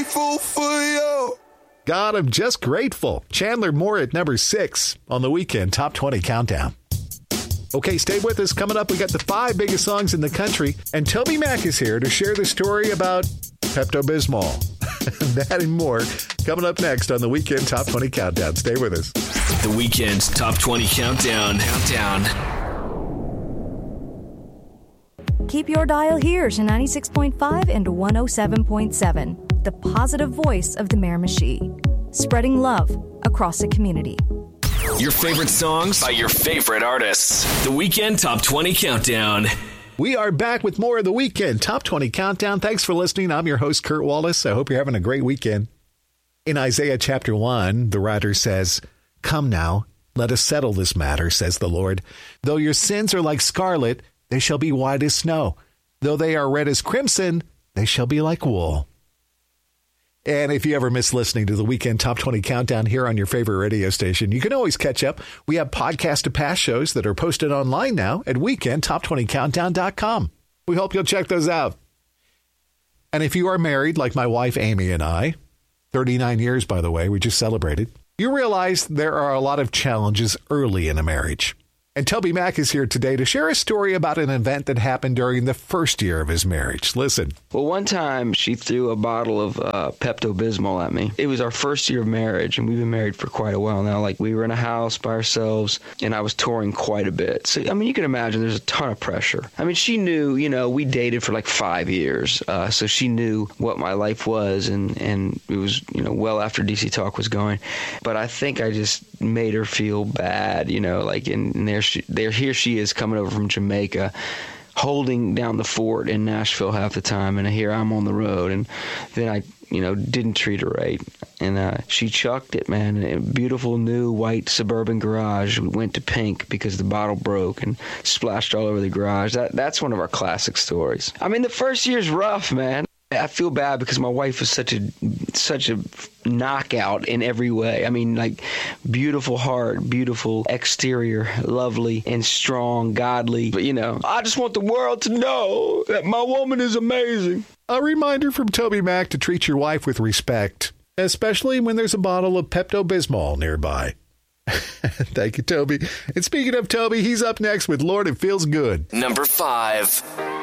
grateful for you. God, I'm just grateful. Chandler Moore at number 6 on the Weekend Top 20 Countdown. Okay, stay with us. Coming up, we got the 5 biggest songs in the country. And Toby Mac is here to share the story about Pepto-Bismol. That and more coming up next on the Weekend Top 20 Countdown. Stay with us. The Weekend Top 20 Countdown. Keep your dial here to 96.5 and 107.7. The positive voice of the Miramichi. Spreading love across the community. Your favorite songs by your favorite artists. The Weekend Top 20 Countdown. We are back with more of the Weekend Top 20 Countdown. Thanks for listening. I'm your host, Kurt Wallace. I hope you're having a great weekend. In Isaiah chapter 1, the writer says, "Come now, let us settle this matter, says the Lord. Though your sins are like scarlet, they shall be white as snow. Though they are red as crimson, they shall be like wool." And if you ever miss listening to the Weekend Top 20 Countdown here on your favorite radio station, you can always catch up. We have podcasts of past shows that are posted online now at weekendtop20countdown.com. We hope you'll check those out. And if you are married, like my wife Amy and I, 39 years, by the way, we just celebrated, you realize there are a lot of challenges early in a marriage. And Toby Mac is here today to share a story about an event that happened during the first year of his marriage. Listen. Well, one time she threw a bottle of Pepto-Bismol at me. It was our first year of marriage, and we've been married for quite a while now. Like, we were in a house by ourselves, and I was touring quite a bit. So, I mean, you can imagine there's a ton of pressure. I mean, she knew, we dated for like 5 years, so she knew what my life was, and it was, well after DC Talk was going. But I think I just made her feel bad, and here she is coming over from Jamaica, holding down the fort in Nashville half the time, and here I'm on the road, and then I didn't treat her right, and she chucked it, man. A beautiful new white suburban garage. We went to pink because the bottle broke and splashed all over the garage. That's one of our classic stories. I mean, the first year's rough, man. I feel bad because my wife was such a knockout in every way. I mean, like, beautiful heart, beautiful exterior, lovely and strong, godly. But, I just want the world to know that my woman is amazing. A reminder from Toby Mac to treat your wife with respect, especially when there's a bottle of Pepto-Bismol nearby. Thank you, Toby. And speaking of Toby, he's up next with Lord It Feels Good. Number 5.